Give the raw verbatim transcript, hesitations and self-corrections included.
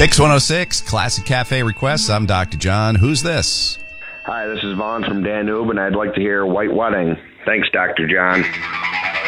Fix one oh six, Classic Cafe Requests. I'm Doctor John. Who's this? Hi, this is Vaughn from Danube, and I'd like to hear White Wedding. Thanks, Doctor John.